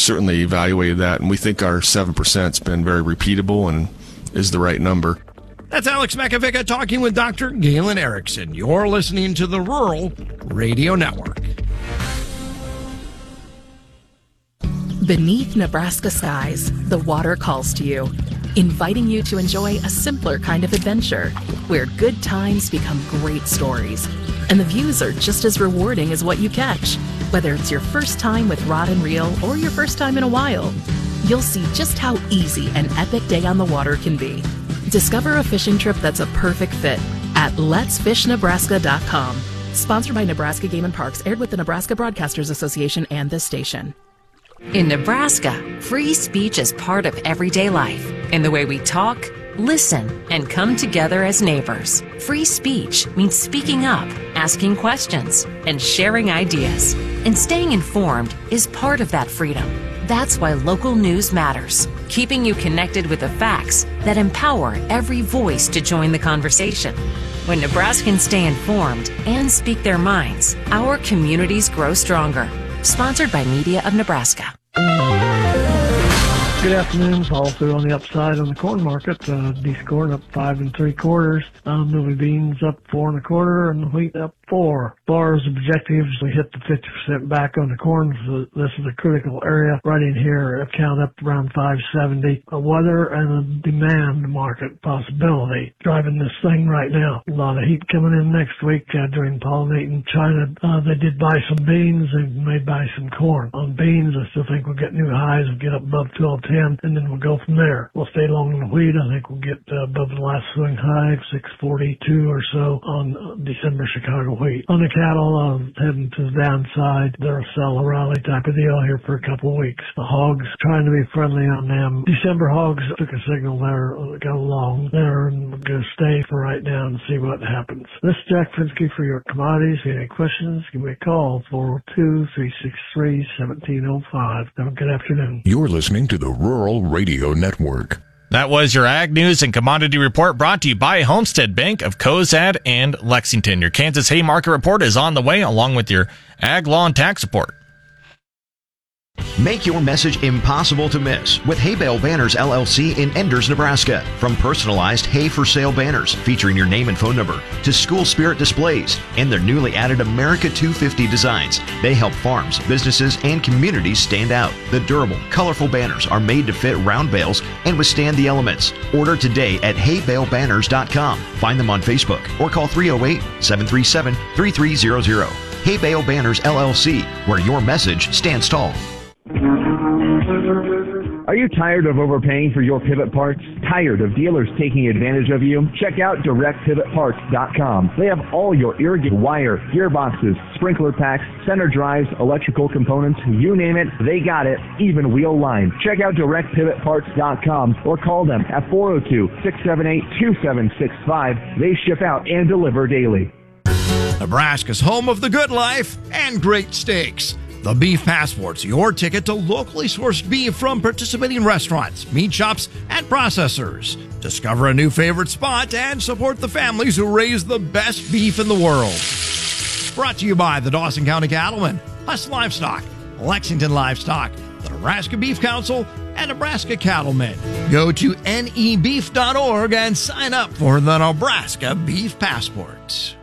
certainly evaluated that, and we think our 7% has been very repeatable and is the right number. That's Alex Makovica talking with Dr. Galen Erickson. You're listening to the Rural Radio Network. Beneath Nebraska skies, the water calls to you, inviting you to enjoy a simpler kind of adventure where good times become great stories. And the views are just as rewarding as what you catch. Whether it's your first time with rod and reel or your first time in a while, you'll see just how easy an epic day on the water can be. Discover a fishing trip that's a perfect fit at letsfishnebraska.com. Sponsored by Nebraska Game and Parks, aired with the Nebraska Broadcasters Association and this station. In Nebraska, free speech is part of everyday life in the way we talk, listen, and come together as neighbors. Free speech means speaking up, asking questions, and sharing ideas. And staying informed is part of that freedom. That's why local news matters, keeping you connected with the facts that empower every voice to join the conversation. When Nebraskans stay informed and speak their minds, our communities grow stronger. Sponsored by Media of Nebraska. Good afternoon. All through on the upside on the corn market. Beef corn up 5 3/4. Milly beans up 4 1/4, and wheat up 4. As far as objectives, we hit the 50% back on the corn. So this is a critical area right in here. Count up around 570. A weather and a demand market possibility driving this thing right now. A lot of heat coming in next week during pollinating China. They did buy some beans. They may buy some corn. On beans, I still think we'll get new highs. We'll get up above 1210, and then we'll go from there. We'll stay long on the wheat. I think we'll get above the last swing high, 642 or so on December Chicago wheat. On the cattle, heading to the downside. They're a sell a rally type of deal here for a couple of weeks. The hogs, trying to be friendly on them. December hogs took a signal there, go long there, and we're going to stay for right now and see what happens. This is Jack Finsky for your commodities. If you have any questions, give me a call, 402-363-1705. Have a good afternoon. You're listening to the Rural Radio Network. That was your Ag News and Commodity Report, brought to you by Homestead Bank of Cozad and Lexington. Your Kansas Hay Market Report is on the way, along with your Ag Law and Tax Report. Make your message impossible to miss with Hay Bale Banners LLC in Enders, Nebraska. From personalized hay for sale banners featuring your name and phone number to school spirit displays and their newly added America 250 designs, they help farms, businesses, and communities stand out. The durable, colorful banners are made to fit round bales and withstand the elements. Order today at haybalebanners.com. Find them on Facebook or call 308-737-3300. Hay Bale Banners LLC, where your message stands tall. Are you tired of overpaying for your pivot parts? Tired of dealers taking advantage of you? Check out DirectPivotParts.com. They have all your irrigation wire, gearboxes, sprinkler packs, center drives, electrical components, you name it, they got it, even wheel line. Check out DirectPivotParts.com or call them at 402-678-2765. They ship out and deliver daily. Nebraska's home of the good life and great steaks. The Beef Passport's your ticket to locally sourced beef from participating restaurants, meat shops, and processors. Discover a new favorite spot and support the families who raise the best beef in the world. Brought to you by the Dawson County Cattlemen, Huss Livestock, Lexington Livestock, the Nebraska Beef Council, and Nebraska Cattlemen. Go to nebeef.org and sign up for the Nebraska Beef Passport.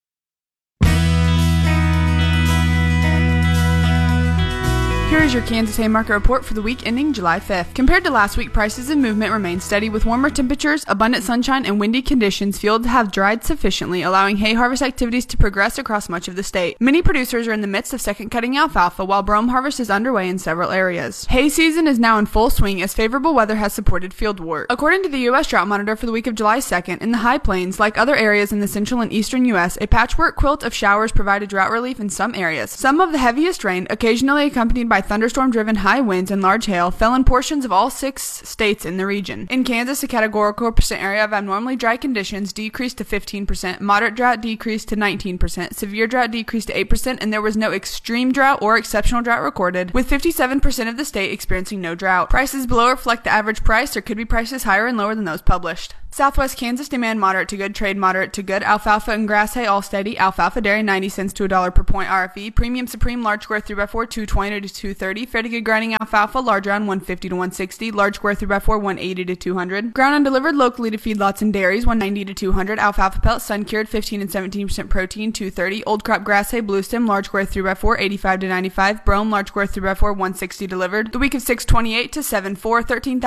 Here is your Kansas Hay Market Report for the week ending July 5th. Compared to last week, prices and movement remain steady with warmer temperatures, abundant sunshine, and windy conditions. Fields have dried sufficiently, allowing hay harvest activities to progress across much of the state. Many producers are in the midst of second cutting alfalfa, while brome harvest is underway in several areas. Hay season is now in full swing as favorable weather has supported field work. According to the U.S. Drought Monitor for the week of July 2nd, in the High Plains, like other areas in the central and eastern U.S., a patchwork quilt of showers provided drought relief in some areas. Some of the heaviest rain, occasionally accompanied by thunderstorm-driven high winds and large hail, fell in portions of all 6 states in the region. In Kansas, the categorical percent area of abnormally dry conditions decreased to 15%, moderate drought decreased to 19%, severe drought decreased to 8%, and there was no extreme drought or exceptional drought recorded, with 57% of the state experiencing no drought. Prices below reflect the average price. There could be prices higher and lower than those published. Southwest Kansas, demand moderate to good, trade moderate to good. Alfalfa and grass hay all steady. Alfalfa dairy 90 cents to $1 per point RFE. Premium Supreme large square 3x4 220 to 230. Fairly good grinding alfalfa large round 150 to 160. Large square 3x4 180 to 200. Ground and delivered locally to feedlots and dairies 190 to 200. Alfalfa pellets sun cured 15 and 17% protein 230. Old crop grass hay blue stem large square 3x4 85 to 95. Brome large square 3x4 160 delivered. The week of 6/28 to 7/4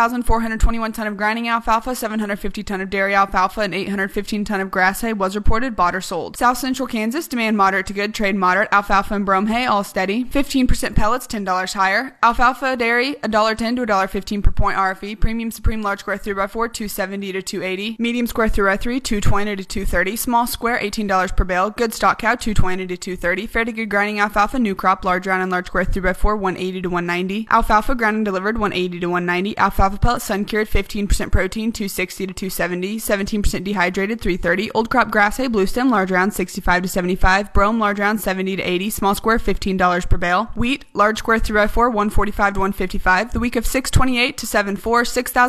13,421 ton of grinding alfalfa, 750 ton of dairy alfalfa, and 815 ton of grass hay was reported bought or sold. South Central Kansas, demand moderate to good, trade moderate. Alfalfa and brome hay all steady. 15% pellets $10 higher. Alfalfa dairy $1.10 to $1.15 per point RFE. Premium Supreme large square 3x4 270 to 280. Medium square 3x3 220 to 230. Small square $18 per bale. Good stock cow 220 to 230. Fairly good grinding alfalfa new crop large round and large square 3x4 180 to 190. Alfalfa ground and delivered 180 to 190. Alfalfa pellets sun cured 15% protein 260 to 270. 17% dehydrated 330. Old crop grass hay blue stem large round 65 to 75. Brome large round 70 to 80. Small square $15 per bale. Wheat large square 3x4 145 to 155. The week of 6/28 to 7/4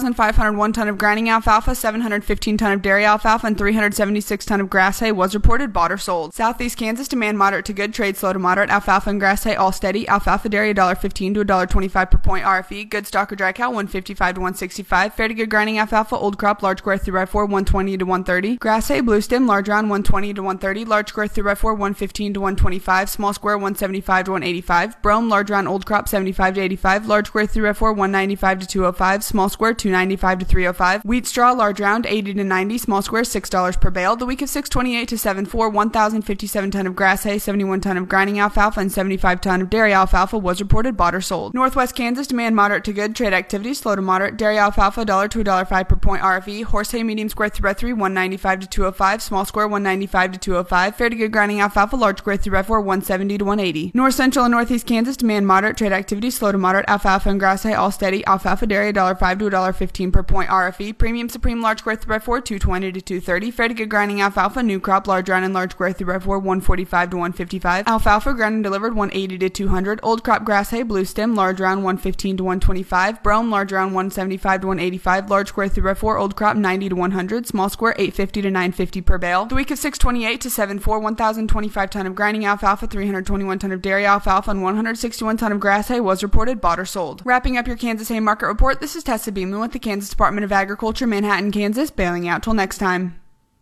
6,501 ton of grinding alfalfa, 715 ton of dairy alfalfa, and 376 ton of grass hay was reported bought or sold. Southeast Kansas, demand moderate to good, trade slow to moderate. Alfalfa and grass hay all steady. Alfalfa dairy $1.15 to $1.25 per point RFE. Good stock or dry cow 155 to 165. Fairly good grinding alfalfa old crop large square 3x4 120 to 130. Grass hay blue stem large round 120 to 130. Large square 3x4 115 to 125. Small square 175 to 185. Brome large round old crop 75 to 85. Large square 3x4 195 to 205. Small square 295 to 305. Wheat straw large round 80 to 90. Small square $6 per bale. The week of 6/28 to 7/4 1,057 ton of grass hay, 71 ton of grinding alfalfa, and 75 ton of dairy alfalfa was reported bought or sold. Northwest Kansas, demand moderate to good, trade activity slow to moderate. Dairy alfalfa $1 to $1.05 per point RFE. Horse hay medium square 3x3 195 to 205. Small square 195 to 205. Fairly good grinding alfalfa large square 3x4 170 to 180. North Central and Northeast Kansas, demand moderate, trade activity slow to moderate. Alfalfa and grass hay all steady. Alfalfa dairy $1.05 to $1.15 per point RFE. Premium Supreme large square 3x4 220 to 230. Fairly good grinding alfalfa new crop large round and large square 3x4 145 to 155. Alfalfa ground and delivered 180 to 200. Old crop grass hay blue stem large round 115 to 125. Brome large round 175 to 185. Large square 3x4 old crop 90 to 100. Small square 850 to 950 per bale. The week of 6/28 to 7/4 1,025 ton of grinding alfalfa, 321 ton of dairy alfalfa, and 161 ton of grass hay was reported bought or sold. Wrapping up your Kansas hay market report, this is Tessa Beeman with the Kansas Department of Agriculture, Manhattan, Kansas, bailing out till next time.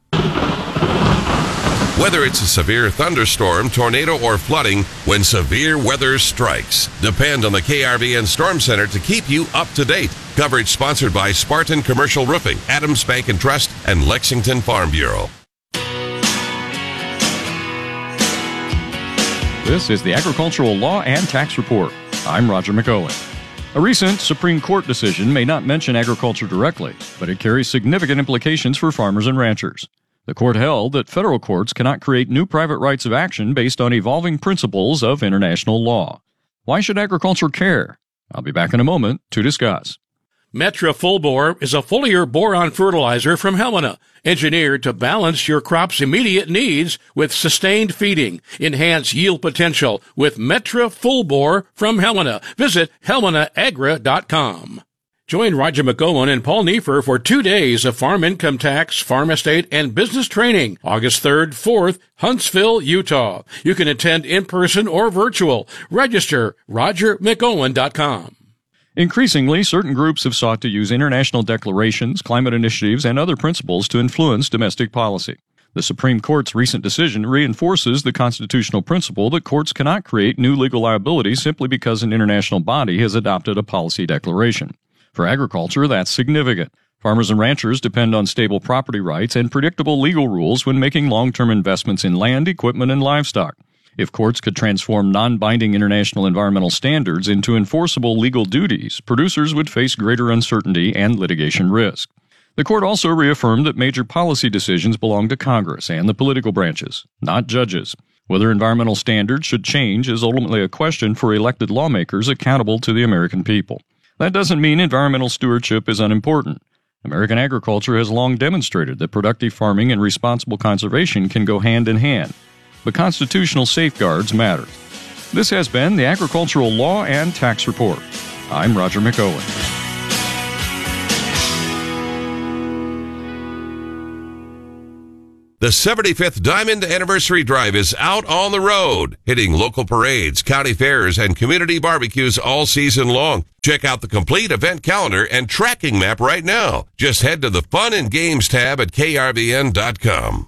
Whether it's a severe thunderstorm, tornado, or flooding, when severe weather strikes, depend on the KRVN Storm Center to keep you up to date. Coverage sponsored by Spartan Commercial Roofing, Adams Bank and Trust, and Lexington Farm Bureau. This is the Agricultural Law and Tax Report. I'm Roger McOwen. A recent Supreme Court decision may not mention agriculture directly, but it carries significant implications for farmers and ranchers. The court held that federal courts cannot create new private rights of action based on evolving principles of international law. Why should agriculture care? I'll be back in a moment to discuss. Metra Full Bore is a foliar boron fertilizer from Helena, engineered to balance your crop's immediate needs with sustained feeding. Enhance yield potential with Metra Full Bore from Helena. Visit HelenaAgra.com. Join Roger McOwen and Paul Neiffer for 2 days of farm income tax, farm estate, and business training, August 3rd, 4th, Huntsville, Utah. You can attend in person or virtual. Register RogerMcOwen.com. Increasingly, certain groups have sought to use international declarations, climate initiatives, and other principles to influence domestic policy. The Supreme Court's recent decision reinforces the constitutional principle that courts cannot create new legal liabilities simply because an international body has adopted a policy declaration. For agriculture, that's significant. Farmers and ranchers depend on stable property rights and predictable legal rules when making long-term investments in land, equipment, and livestock. If courts could transform non-binding international environmental standards into enforceable legal duties, producers would face greater uncertainty and litigation risk. The court also reaffirmed that major policy decisions belong to Congress and the political branches, not judges. Whether environmental standards should change is ultimately a question for elected lawmakers accountable to the American people. That doesn't mean environmental stewardship is unimportant. American agriculture has long demonstrated that productive farming and responsible conservation can go hand in hand. But constitutional safeguards matter. This has been the Agricultural Law and Tax Report. I'm Roger McOwen. The 75th Diamond Anniversary Drive is out on the road, hitting local parades, county fairs, and community barbecues all season long. Check out the complete event calendar and tracking map right now. Just head to the Fun and Games tab at krvn.com.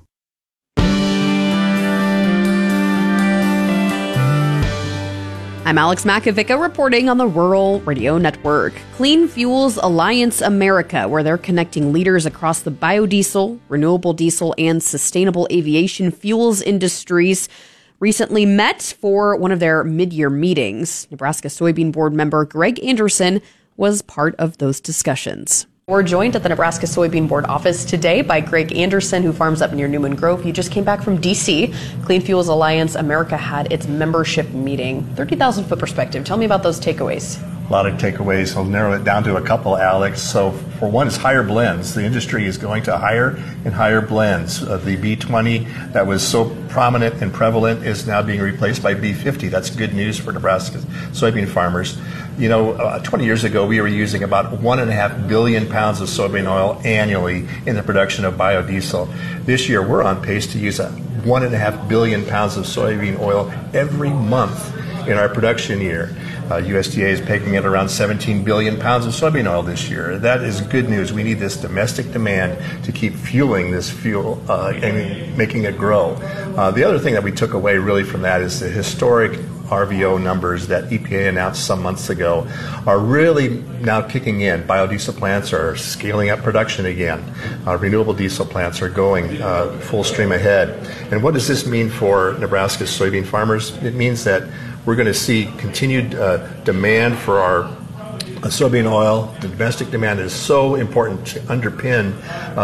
I'm Alex Makovica reporting on the Rural Radio Network. Clean Fuels Alliance America, where they're connecting leaders across the biodiesel, renewable diesel, and sustainable aviation fuels industries, recently met for one of their mid-year meetings. Nebraska Soybean Board member Greg Anderson was part of those discussions. We're joined at the Nebraska Soybean Board office today by Greg Anderson, who farms up near Newman Grove. He just came back from D.C. Clean Fuels Alliance America had its membership meeting. 30,000-foot perspective. Tell me about those takeaways. A lot of takeaways. I'll narrow it down to a couple, Alex. So for one, it's higher blends. The industry is going to higher and higher blends. The B20 that was so prominent and prevalent is now being replaced by B50. That's good news for Nebraska soybean farmers. 20 years ago, we were using about 1.5 billion pounds of soybean oil annually in the production of biodiesel. This year, we're on pace to use 1.5 billion pounds of soybean oil every month in our production year. USDA is pegging at around 17 billion pounds of soybean oil this year. That is good news. We need this domestic demand to keep fueling this fuel and making it grow. The other thing that we took away really from that is the historic RVO numbers that EPA announced some months ago are really now kicking in. Biodiesel plants are scaling up production again. Renewable diesel plants are going full stream ahead. And what does this mean for Nebraska's soybean farmers? It means that we're going to see continued demand for our soybean oil. The domestic demand is so important to underpin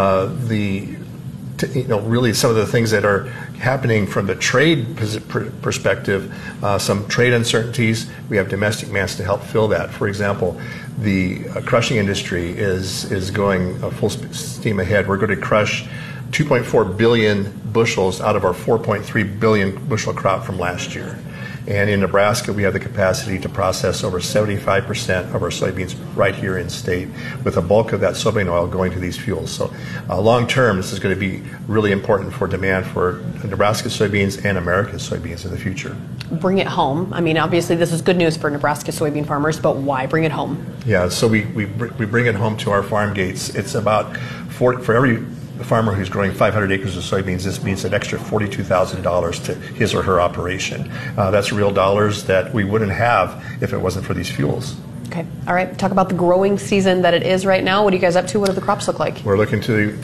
really some of the things that are happening from the trade perspective, some trade uncertainties. We have domestic demands to help fill that. For example, the crushing industry is going full steam ahead. We're going to crush 2.4 billion bushels out of our 4.3 billion bushel crop from last year. And in Nebraska, we have the capacity to process over 75% of our soybeans right here in state, with a bulk of that soybean oil going to these fuels. So long term, this is going to be really important for demand for Nebraska soybeans and America's soybeans in the future. Bring it home. I mean, obviously, this is good news for Nebraska soybean farmers, but why bring it home? Yeah, so we bring it home to our farm gates. It's about for every farmer who's growing 500 acres of soybeans, this means an extra $42,000 to his or her operation. That's real dollars that we wouldn't have if it wasn't for these fuels. Okay. All right. Talk about the growing season that it is right now. What are you guys up to? What do the crops look like? We're looking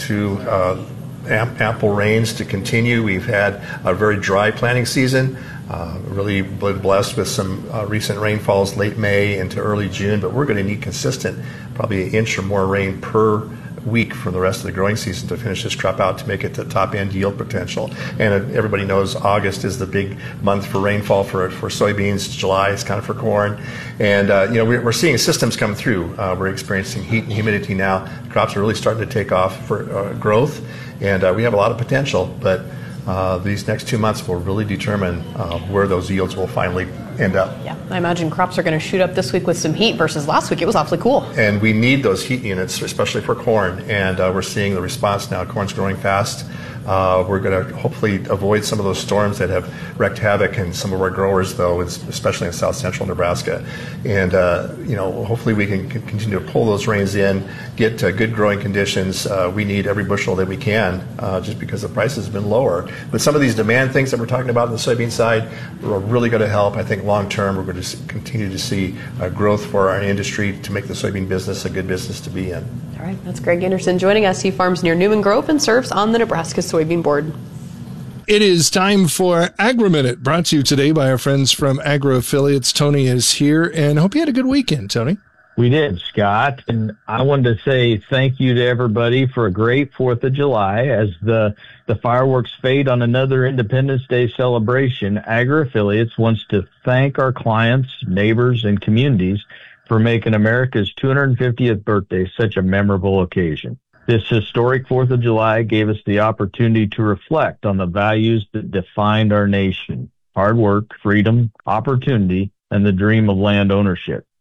to ample rains to continue. We've had a very dry planting season. Really blessed with some recent rainfalls late May into early June, but we're going to need consistent, probably an inch or more rain per week for the rest of the growing season to finish this crop out to make it to top end yield potential. And everybody knows August is the big month for rainfall for soybeans. July is kind of for corn. And we're seeing systems come through. We're experiencing heat and humidity now. Crops are really starting to take off for growth, and we have a lot of potential, but these next 2 months will really determine where those yields will finally end up. Yeah, I imagine crops are going to shoot up this week with some heat versus last week. It was awfully cool. And we need those heat units, especially for corn. And we're seeing the response now. Corn's growing fast. We're going to hopefully avoid some of those storms that have wreaked havoc in some of our growers, though, especially in south central Nebraska. And, hopefully we can continue to pull those rains in, get good growing conditions. We need every bushel that we can just because the price has been lower. But some of these demand things that we're talking about on the soybean side are really going to help. I think long term we're going to continue to see growth for our industry to make the soybean business a good business to be in. All right, that's Greg Anderson joining us. He farms near Newman Grove and serves on the Nebraska Soybean Board. It is time for Agri-Minute, brought to you today by our friends from Agro Affiliates. Tony is here, and hope you had a good weekend, Tony. We did, Scott, and I wanted to say thank you to everybody for a great 4th of July. As the fireworks fade on another Independence Day celebration, Agro Affiliates wants to thank our clients, neighbors, and communities for making America's 250th birthday such a memorable occasion. This historic 4th of July gave us the opportunity to reflect on the values that defined our nation: hard work, freedom, opportunity, and the dream of land ownership.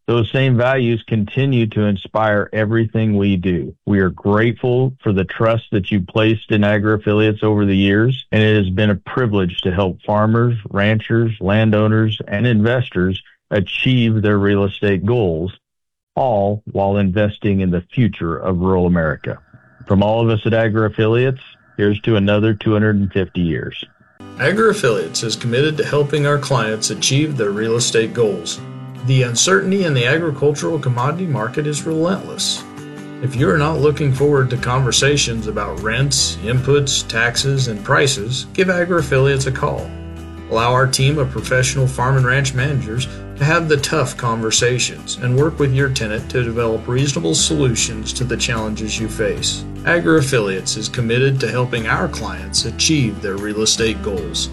Those same values continue to inspire everything we do. We are grateful for the trust that you placed in Agri-Affiliates over the years, and it has been a privilege to help farmers, ranchers, landowners, and investors achieve their real estate goals, all while investing in the future of rural America. From all of us at Agri-Affiliates, here's to another 250 years. Agri-Affiliates is committed to helping our clients achieve their real estate goals. The uncertainty in the agricultural commodity market is relentless. If you're not looking forward to conversations about rents, inputs, taxes, and prices, give Agri-Affiliates a call. Allow our team of professional farm and ranch managers to have the tough conversations and work with your tenant to develop reasonable solutions to the challenges you face. Agri-Affiliates is committed to helping our clients achieve their real estate goals.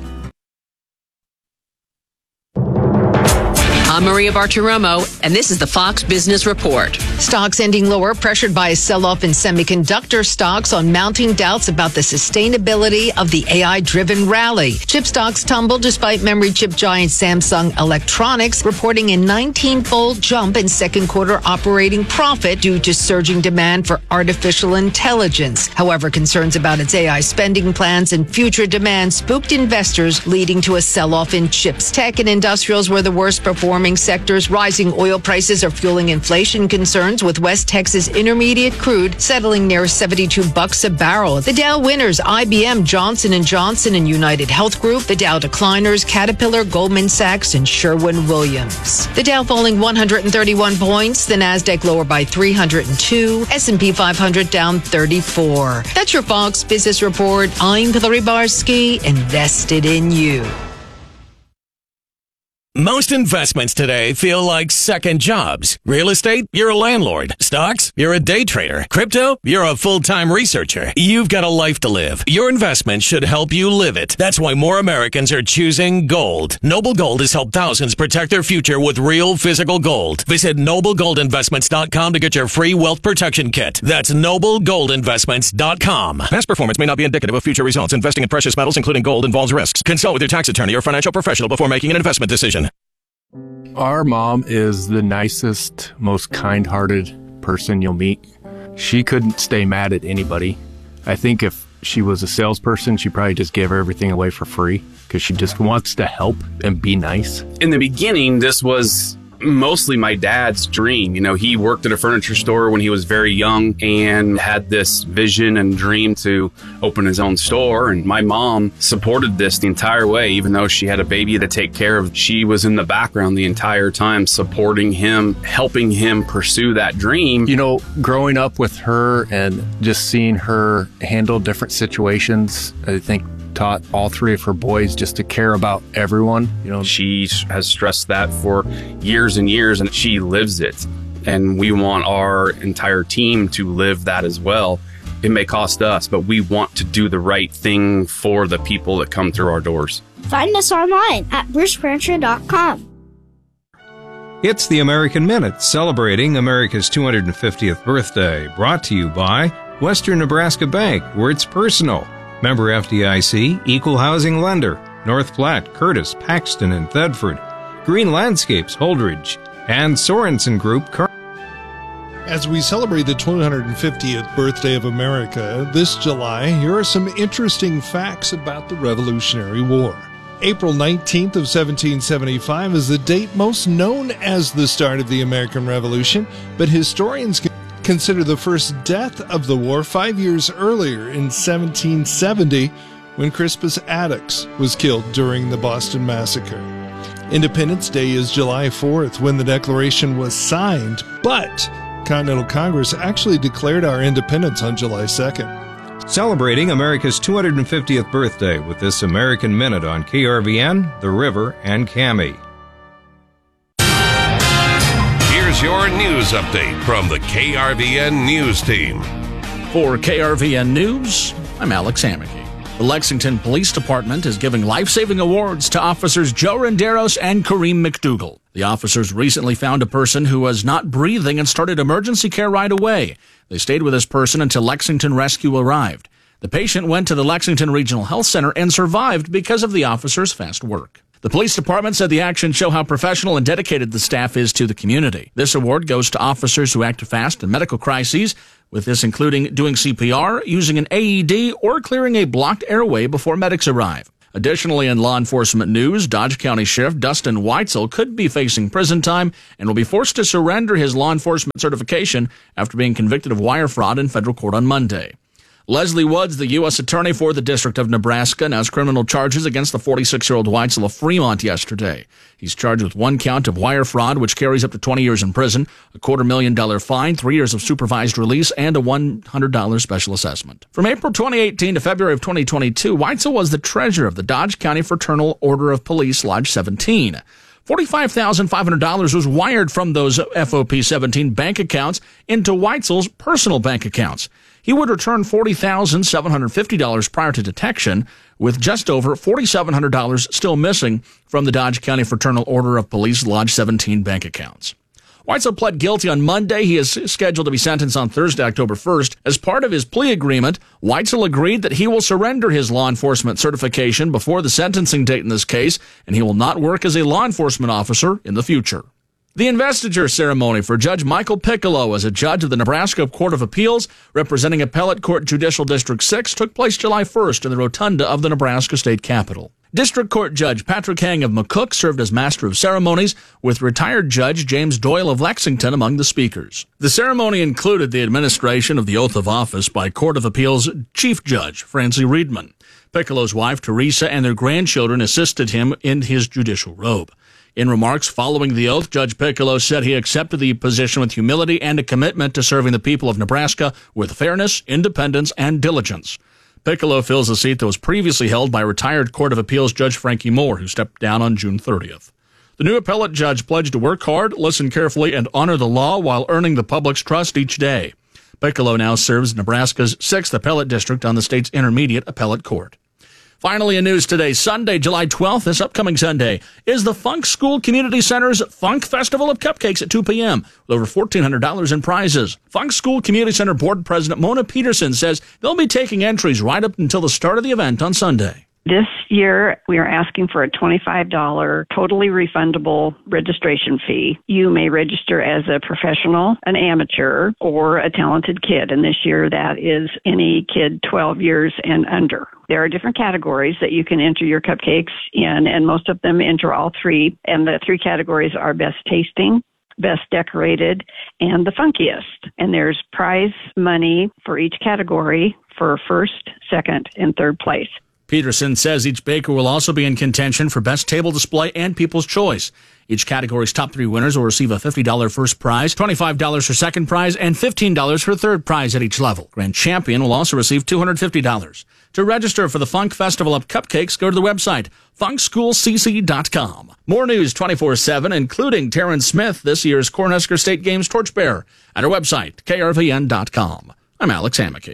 I'm Maria Bartiromo, and this is the Fox Business Report. Stocks ending lower, pressured by a sell-off in semiconductor stocks on mounting doubts about the sustainability of the AI-driven rally. Chip stocks tumbled despite memory chip giant Samsung Electronics reporting a 19-fold jump in second quarter operating profit due to surging demand for artificial intelligence. However, concerns about its AI spending plans and future demand spooked investors, leading to a sell-off in chips. Tech and industrials were the worst performing sectors. Rising oil prices are fueling inflation concerns, with West Texas Intermediate crude settling near $72 a barrel. The Dow winners: IBM, Johnson & Johnson, and United Health Group. The Dow decliners: Caterpillar, Goldman Sachs, and Sherwin-Williams. The Dow falling 131 points. The Nasdaq lower by 302. S&P 500 down 34. That's your Fox Business Report. I'm Hillary Barsky, invested in you. Most investments today feel like second jobs. Real estate, you're a landlord. Stocks, you're a day trader. Crypto, you're a full-time researcher. You've got a life to live. Your investment should help you live it. That's why more Americans are choosing gold. Noble Gold has helped thousands protect their future with real physical gold. Visit NobleGoldInvestments.com to get your free wealth protection kit. That's NobleGoldInvestments.com. Past performance may not be indicative of future results. Investing in precious metals, including gold, involves risks. Consult with your tax attorney or financial professional before making an investment decision. Our mom is the nicest, most kind-hearted person you'll meet. She couldn't stay mad at anybody. I think if she was a salesperson, she'd probably just give everything away for free because she just wants to help and be nice. In the beginning, this was mostly my dad's dream. You know, he worked at a furniture store when he was very young and had this vision and dream to open his own store. And my mom supported this the entire way, even though she had a baby to take care of. She was in the background the entire time, supporting him, helping him pursue that dream. You know, growing up with her and just seeing her handle different situations, I think taught all three of her boys just to care about everyone. You know, she has stressed that for years and years, and she lives it. And we want our entire team to live that as well. It may cost us, but we want to do the right thing for the people that come through our doors. Find us online at brucefurniture.com. It's the American Minute, celebrating America's 250th birthday, brought to you by Western Nebraska Bank, where it's personal. Member FDIC, Equal Housing Lender, North Platte, Curtis, Paxton, and Thedford, Green Landscapes, Holdridge, and Sorensen Group. As we celebrate the 250th birthday of America this July, here are some interesting facts about the Revolutionary War. April 19th of 1775 is the date most known as the start of the American Revolution, but historians consider the first death of the war 5 years earlier in 1770, when Crispus Attucks was killed during the Boston Massacre. Independence Day is July 4th, when the Declaration was signed, but Continental Congress actually declared our independence on July 2nd. Celebrating America's 250th birthday with this American Minute on KRVN, The River, and KAMI. Here's your news update from the KRVN News Team. For KRVN News, I'm Alex Hammocky. The Lexington Police Department is giving life-saving awards to officers Joe Renderos and Kareem McDougal. The officers recently found a person who was not breathing and started emergency care right away. They stayed with this person until Lexington Rescue arrived. The patient went to the Lexington Regional Health Center and survived because of the officers' fast work. The police department said the actions show how professional and dedicated the staff is to the community. This award goes to officers who act fast in medical crises, with this including doing CPR, using an AED, or clearing a blocked airway before medics arrive. Additionally, in law enforcement news, Dodge County Sheriff Dustin Weitzel could be facing prison time and will be forced to surrender his law enforcement certification after being convicted of wire fraud in federal court on Monday. Leslie Woods, the U.S. Attorney for the District of Nebraska, announced criminal charges against the 46-year-old Weitzel of Fremont yesterday. He's charged with 1 count of wire fraud, which carries up to 20 years in prison, a $250,000 fine, 3 years of supervised release, and a $100 special assessment. From April 2018 to February of 2022, Weitzel was the treasurer of the Dodge County Fraternal Order of Police Lodge 17. $45,500 was wired from those FOP 17 bank accounts into Weitzel's personal bank accounts. He would return $40,750 prior to detection, with just over $4,700 still missing from the Dodge County Fraternal Order of Police Lodge 17 bank accounts. Weitzel pled guilty on Monday. He is scheduled to be sentenced on Thursday, October 1st. As part of his plea agreement, Weitzel agreed that he will surrender his law enforcement certification before the sentencing date in this case, and he will not work as a law enforcement officer in the future. The investiture ceremony for Judge Michael Piccolo as a judge of the Nebraska Court of Appeals, representing Appellate Court Judicial District 6, took place July 1st in the rotunda of the Nebraska State Capitol. District Court Judge Patrick Hang of McCook served as master of ceremonies, with retired Judge James Doyle of Lexington among the speakers. The ceremony included the administration of the oath of office by Court of Appeals Chief Judge Francie Riedman. Piccolo's wife, Teresa, and their grandchildren assisted him in his judicial robe. In remarks following the oath, Judge Piccolo said he accepted the position with humility and a commitment to serving the people of Nebraska with fairness, independence, and diligence. Piccolo fills a seat that was previously held by retired Court of Appeals Judge Frankie Moore, who stepped down on June 30th. The new appellate judge pledged to work hard, listen carefully, and honor the law while earning the public's trust each day. Piccolo now serves Nebraska's 6th appellate district on the state's intermediate appellate court. Finally, in news today, Sunday, July 12th, this upcoming Sunday, is the Funk School Community Center's Funk Festival of Cupcakes at 2 p.m. with over $1,400 in prizes. Funk School Community Center Board President Mona Peterson says they'll be taking entries right up until the start of the event on Sunday. This year, we are asking for a $25 totally refundable registration fee. You may register as a professional, an amateur, or a talented kid. And this year, that is any kid 12 years and under. There are different categories that you can enter your cupcakes in, and most of them enter all three. And the three categories are best tasting, best decorated, and the funkiest. And there's prize money for each category for first, second, and third place. Peterson says each baker will also be in contention for Best Table Display and People's Choice. Each category's top 3 winners will receive a $50 first prize, $25 for second prize, and $15 for third prize at each level. Grand Champion will also receive $250. To register for the Funk Festival of Cupcakes, go to the website, funkschoolcc.com. More news 24/7, including Taryn Smith, this year's Cornhusker State Games torchbearer, at our website, krvn.com. I'm Alex Hammackey.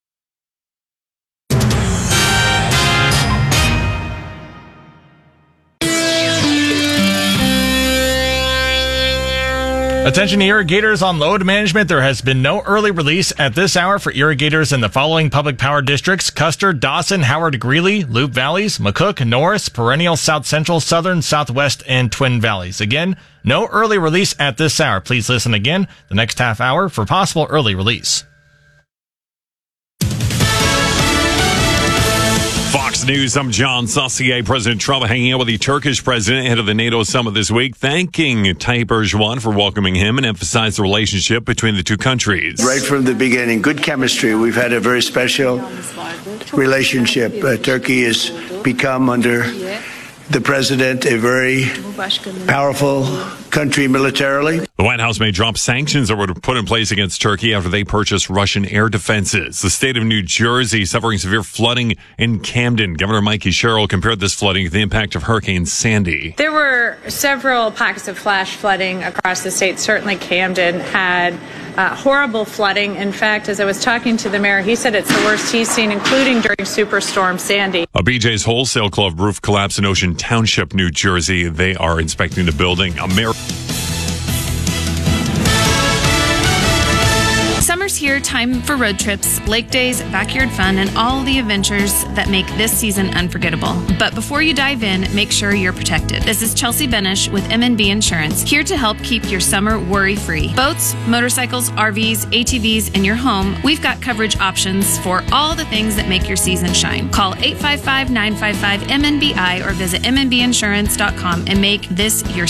Attention irrigators on load management. There has been no early release at this hour for irrigators in the following public power districts: Custer, Dawson, Howard, Greeley, Loup Valleys, McCook, Norris, Perennial, South Central, Southern, Southwest, and Twin Valleys. Again, no early release at this hour. Please listen again the next half hour for possible early release. Fox News, I'm John Saucier. President Trump hanging out with the Turkish president ahead of the NATO summit this week, thanking Tayyip Erdogan for welcoming him and emphasized the relationship between the two countries. Right from the beginning, good chemistry. We've had a very special relationship. Turkey has become, under the president, a very powerful country militarily. The White House may drop sanctions that were put in place against Turkey after they purchased Russian air defenses. The state of New Jersey suffering severe flooding in Camden. Governor Mikey Sherrill compared this flooding to the impact of Hurricane Sandy. There were several pockets of flash flooding across the state. Certainly Camden had horrible flooding. In fact, as I was talking to the mayor, he said it's the worst he's seen, including during Superstorm Sandy. A BJ's Wholesale Club roof collapse in Ocean Township, New Jersey. They are inspecting the building. Summer's here, time for road trips, lake days, backyard fun, and all the adventures that make this season unforgettable. But before you dive in, make sure you're protected. This is Chelsea Benish with M&B Insurance, here to help keep your summer worry-free. Boats, motorcycles, RVs, ATVs, and your home, we've got coverage options for all the things that make your season shine. Call 855-955-MNBI or visit mnbinsurance.com and make this your